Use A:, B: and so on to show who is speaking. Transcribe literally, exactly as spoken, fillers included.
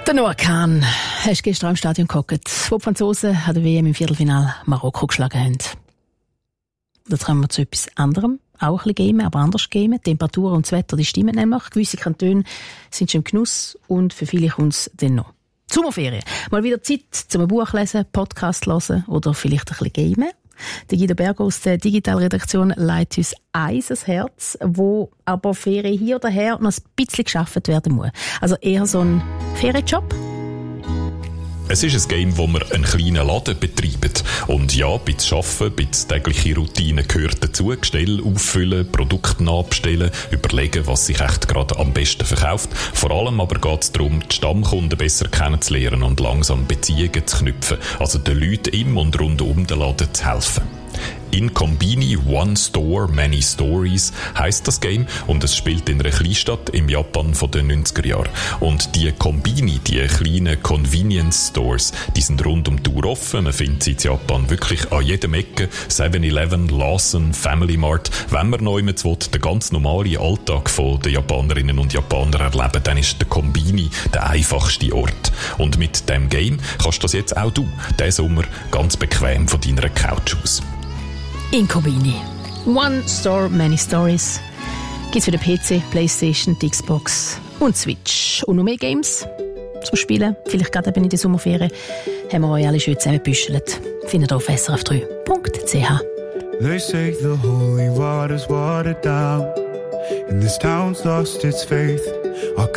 A: Der Noah Kahn, hast du gestern im Stadion geguckt, wo die Franzosen an der W M im Viertelfinale Marokko geschlagen haben. Jetzt kommen wir zu etwas anderem, auch ein bisschen gamen, aber anders gamen. Die Temperaturen und das Wetter, die stimmen nämlich. Gewisse Kantone sind schon im Genuss und für viele kommt es dann noch. Sommerferien. Mal wieder Zeit zum ein Buch lesen, Podcast hören oder vielleicht ein bisschen gamen. Der Guido Berger aus der Digitalredaktion leitet uns eins ans Herz, wo aber Ferien hier oder her noch ein bisschen geschafft werden muss. Also eher so ein Ferienjob.
B: Es ist ein Game, wo man einen kleinen Laden betreibt. Und ja, bei dem Arbeiten, bei der täglichen Routine gehört dazu. Gestell auffüllen, Produkte nachbestellen, überlegen, was sich echt gerade am besten verkauft. Vor allem aber geht es darum, die Stammkunden besser kennenzulernen und langsam Beziehungen zu knüpfen. Also den Leuten im und rund um den Laden zu helfen. In Konbini One Store, Many Stories heisst das Game und es spielt in einer Kleinstadt im Japan von den neunziger Jahren. Und die Konbini, die kleinen Convenience Stores, die sind rund um die Uhr offen. Man findet sie in Japan wirklich an jedem Ecke. seven eleven, Lawson, Family Mart. Wenn man neu mit den ganz normalen Alltag der Japanerinnen und Japaner erleben, dann ist der Konbini der einfachste Ort. Und mit dem Game kannst du das jetzt auch du, diesen Sommer, ganz bequem von deiner Couch aus.
A: In Konbini. One Store, Many Stories. Gibt's für den P C, Playstation, die Xbox und Switch. Und noch mehr Games zum Spielen, vielleicht gerade eben in der Sommerferien, haben wir euch alle schön zusammengebüschelt. Findet ihr auf s r f drei punkt c h.
C: They say the holy water's watered down, and this town's lost its faith. Our